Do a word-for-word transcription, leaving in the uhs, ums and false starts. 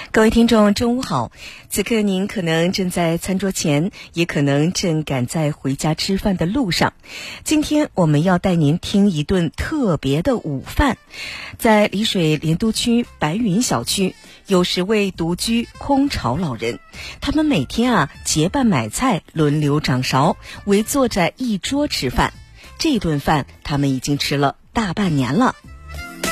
各位听众中午好，此刻您可能正在餐桌前，也可能正赶在回家吃饭的路上。今天我们要带您听一顿特别的午饭。在丽水莲都区白云小区，有十位独居空巢老人，他们每天啊结伴买菜，轮流掌勺，围坐在一桌吃饭。这顿饭他们已经吃了大半年了。